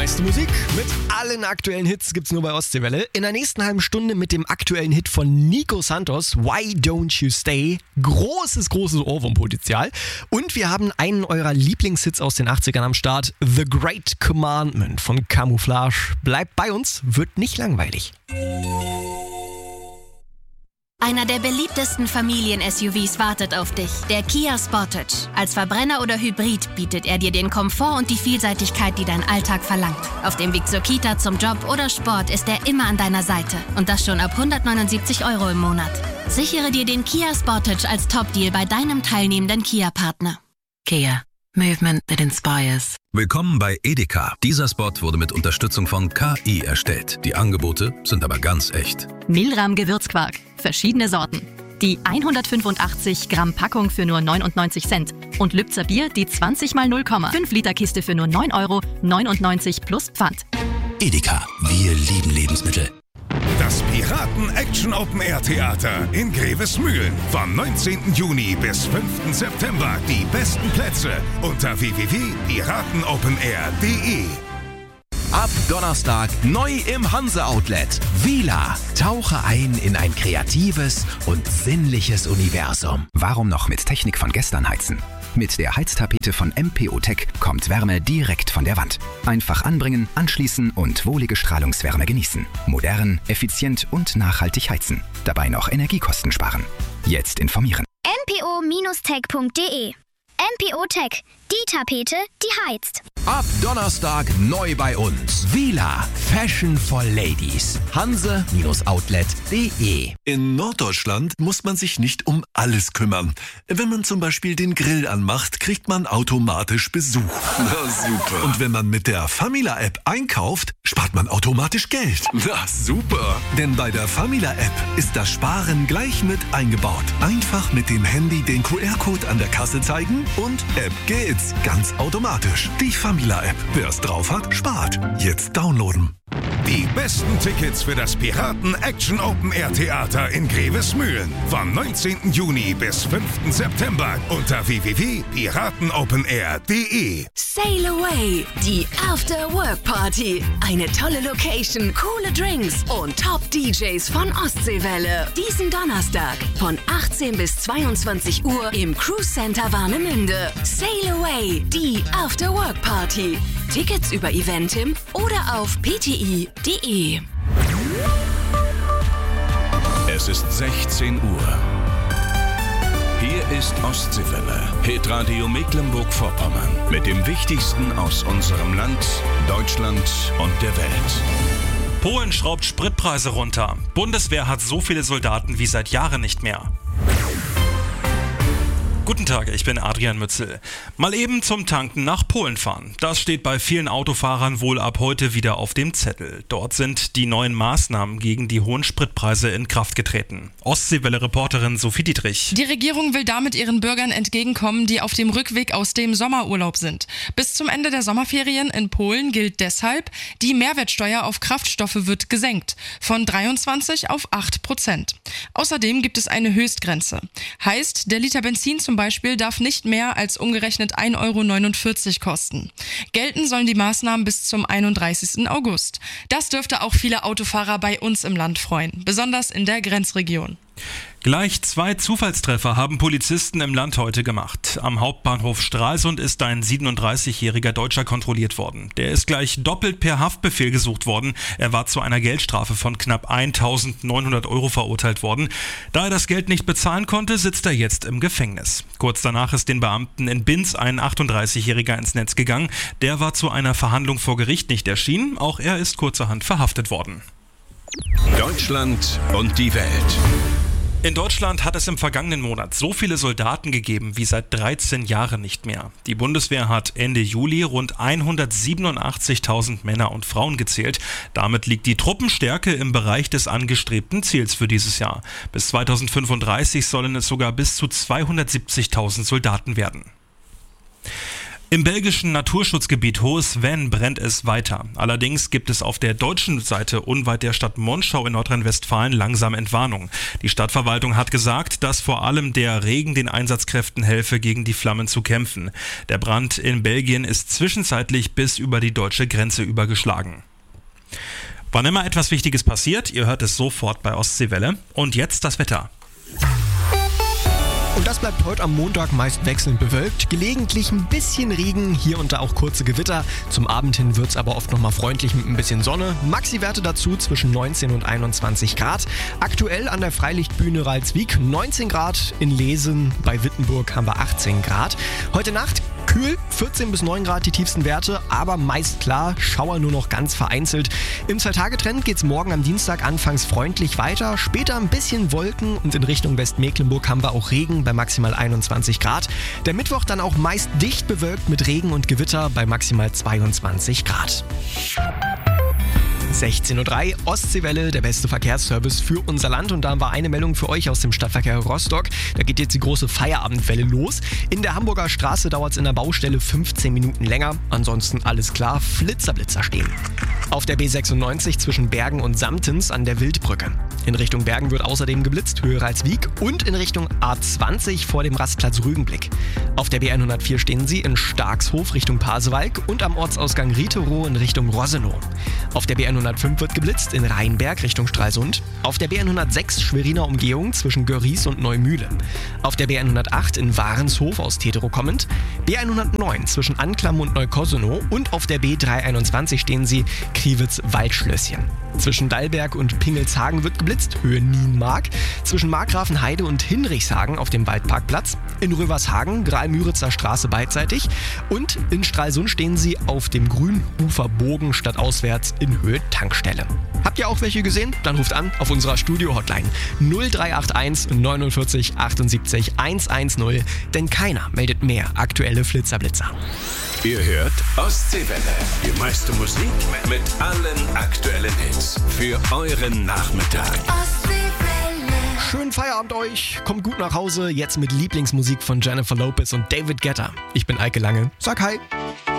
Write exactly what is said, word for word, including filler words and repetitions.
meiste Musik mit allen aktuellen Hits gibt's nur bei Ostseewelle. In der nächsten halben Stunde mit dem aktuellen Hit von Nico Santos, Why Don't You Stay? Großes, großes Ohrwurmpotenzial. Und wir haben einen eurer Lieblingshits aus den achtzigern am Start, The Great Commandment von Camouflage. Bleibt bei uns, wird nicht langweilig. Einer der beliebtesten Familien-S U Vs wartet auf dich, der Kia Sportage. Als Verbrenner oder Hybrid bietet er dir den Komfort und die Vielseitigkeit, die dein Alltag verlangt. Auf dem Weg zur Kita, zum Job oder Sport ist er immer an deiner Seite. Und das schon ab hundertneunundsiebzig Euro im Monat. Sichere dir den Kia Sportage als Top-Deal bei deinem teilnehmenden Kia-Partner. Kia. Movement that inspires. Willkommen bei Edeka. Dieser Spot wurde mit Unterstützung von K I erstellt. Die Angebote sind aber ganz echt. Milram Gewürzquark. Verschiedene Sorten. Die hundertfünfundachtzig Gramm Packung für nur neunundneunzig Cent. Und Lübzer Bier die zwanzig mal null Komma fünf Liter Kiste für nur neun Euro neunundneunzig plus Pfand. Edeka. Wir lieben Lebensmittel. Das Piraten-Action-Open-Air-Theater in Grevesmühlen. Vom neunzehnten Juni bis fünften September. Die besten Plätze unter w w w punkt piratenopenair punkt de. Ab Donnerstag neu im Hanse-Outlet. Vila. Tauche ein in ein kreatives und sinnliches Universum. Warum noch mit Technik von gestern heizen? Mit der Heiztapete von M P O Tech kommt Wärme direkt von der Wand. Einfach anbringen, anschließen und wohlige Strahlungswärme genießen. Modern, effizient und nachhaltig heizen. Dabei noch Energiekosten sparen. Jetzt informieren. m p o Bindestrich tech punkt de. M P O Tech. Die Tapete, die heizt. Ab Donnerstag neu bei uns. Vila. Fashion for Ladies. Hanse-Outlet punkt de. In Norddeutschland muss man sich nicht um alles kümmern. Wenn man zum Beispiel den Grill anmacht, kriegt man automatisch Besuch. Na super. Und wenn man mit der Famila-App einkauft, spart man automatisch Geld. Na super. Denn bei der Famila-App ist das Sparen gleich mit eingebaut. Einfach mit dem Handy den Q R-Code an der Kasse zeigen und App geht's. Ganz automatisch. Die Famila-App. Wer es drauf hat, spart. Jetzt downloaden. Die besten Tickets für das Piraten-Action-Open-Air-Theater in Grevesmühlen. Vom neunzehnten Juni bis fünften September unter w w w punkt piratenopenair punkt de. Sail Away, die After-Work-Party. Eine tolle Location, coole Drinks und Top-D Js von Ostseewelle. Diesen Donnerstag von achtzehn bis zweiundzwanzig Uhr im Cruise Center Warnemünde. Sail Away, die After-Work-Party. Tickets über Eventim oder auf p t i punkt de. Es ist sechzehn Uhr. Hier ist Ostseewelle, Hitradio Mecklenburg-Vorpommern. Mit dem Wichtigsten aus unserem Land, Deutschland und der Welt. Polen schraubt Spritpreise runter. Bundeswehr hat so viele Soldaten wie seit Jahren nicht mehr. Guten Tag, ich bin Adrian Mützel. Mal eben zum Tanken nach Polen fahren. Das steht bei vielen Autofahrern wohl ab heute wieder auf dem Zettel. Dort sind die neuen Maßnahmen gegen die hohen Spritpreise in Kraft getreten. Ostseewelle-Reporterin Sophie Dietrich. Die Regierung will damit ihren Bürgern entgegenkommen, die auf dem Rückweg aus dem Sommerurlaub sind. Bis zum Ende der Sommerferien in Polen gilt deshalb, die Mehrwertsteuer auf Kraftstoffe wird gesenkt. Von dreiundzwanzig auf acht Prozent. Außerdem gibt es eine Höchstgrenze. Heißt, der Liter Benzin zum Beispiel darf nicht mehr als umgerechnet ein Euro neunundvierzig kosten. Gelten sollen die Maßnahmen bis zum einunddreißigsten August. Das dürfte auch viele Autofahrer bei uns im Land freuen, besonders in der Grenzregion. Gleich zwei Zufallstreffer haben Polizisten im Land heute gemacht. Am Hauptbahnhof Stralsund ist ein siebenunddreißigjähriger Deutscher kontrolliert worden. Der ist gleich doppelt per Haftbefehl gesucht worden. Er war zu einer Geldstrafe von knapp eintausendneunhundert Euro verurteilt worden. Da er das Geld nicht bezahlen konnte, sitzt er jetzt im Gefängnis. Kurz danach ist den Beamten in Binz ein achtunddreißigjähriger ins Netz gegangen. Der war zu einer Verhandlung vor Gericht nicht erschienen. Auch er ist kurzerhand verhaftet worden. Deutschland und die Welt. In Deutschland hat es im vergangenen Monat so viele Soldaten gegeben wie seit dreizehn Jahren nicht mehr. Die Bundeswehr hat Ende Juli rund hundertsiebenundachtzigtausend Männer und Frauen gezählt. Damit liegt die Truppenstärke im Bereich des angestrebten Ziels für dieses Jahr. Bis zweitausendfünfunddreißig sollen es sogar bis zu zweihundertsiebzigtausend Soldaten werden. Im belgischen Naturschutzgebiet Hohes Venn brennt es weiter. Allerdings gibt es auf der deutschen Seite unweit der Stadt Monschau in Nordrhein-Westfalen langsam Entwarnung. Die Stadtverwaltung hat gesagt, dass vor allem der Regen den Einsatzkräften helfe, gegen die Flammen zu kämpfen. Der Brand in Belgien ist zwischenzeitlich bis über die deutsche Grenze übergeschlagen. Wann immer etwas Wichtiges passiert, ihr hört es sofort bei Ostseewelle. Und jetzt das Wetter. Und das bleibt heute am Montag meist wechselnd bewölkt, gelegentlich ein bisschen Regen, hier und da auch kurze Gewitter. Zum Abend hin wird es aber oft nochmal freundlich mit ein bisschen Sonne. Maxi-Werte dazu zwischen neunzehn und einundzwanzig Grad. Aktuell an der Freilichtbühne Ralswiek neunzehn Grad, in Lesen bei Wittenburg haben wir achtzehn Grad. Heute Nacht kühl, vierzehn bis neun Grad die tiefsten Werte, aber meist klar, Schauer nur noch ganz vereinzelt. Im Zwei-Tage-Trend geht es morgen am Dienstag anfangs freundlich weiter, später ein bisschen Wolken und in Richtung Westmecklenburg haben wir auch Regen bei maximal einundzwanzig Grad. Der Mittwoch dann auch meist dicht bewölkt mit Regen und Gewitter bei maximal zweiundzwanzig Grad. sechzehn Uhr drei, Ostseewelle, der beste Verkehrsservice für unser Land. Und da haben wir eine Meldung für euch aus dem Stadtverkehr Rostock. Da geht jetzt die große Feierabendwelle los. In der Hamburger Straße dauert es in der Baustelle fünfzehn Minuten länger. Ansonsten alles klar, Flitzer-Blitzer stehen. Auf der B sechsundneunzig zwischen Bergen und Samtens an der Wildbrücke. In Richtung Bergen wird außerdem geblitzt, Höhe Ralswiek, und in Richtung A zwanzig vor dem Rastplatz Rügenblick. Auf der B hundertvier stehen sie in Starkshof Richtung Pasewalk und am Ortsausgang Rieterow in Richtung Rossenow. Auf der B hundertfünf wird geblitzt in Rheinberg Richtung Stralsund. Auf der B hundertsechs Schweriner Umgehung zwischen Görries und Neumühle. Auf der B hundertacht in Warenshof aus Teterow kommend. B hundertneun zwischen Anklam und Neukossenow. Und auf der B dreihunderteinundzwanzig stehen sie Kriwitz-Waldschlösschen. Zwischen Dallberg und Pingelshagen wird geblitzt, Höhe Nienmark. Zwischen Markgrafenheide und Hinrichshagen auf dem Waldparkplatz. In Rövershagen, Graal-Müritzer Straße beidseitig. Und in Stralsund stehen sie auf dem Grünuferbogen stadtauswärts in Höhe Tankstelle. Habt ihr auch welche gesehen? Dann ruft an auf unserer Studio-Hotline null drei acht eins neunundvierzig achtundsiebzig hundertzehn, denn keiner meldet mehr aktuelle Flitzerblitzer. Ihr hört Ostseewelle, die meiste Musik mit allen aktuellen Hits für euren Nachmittag. Schönen Feierabend euch, kommt gut nach Hause, jetzt mit Lieblingsmusik von Jennifer Lopez und David Guetta. Ich bin Eike Lange, sag hi.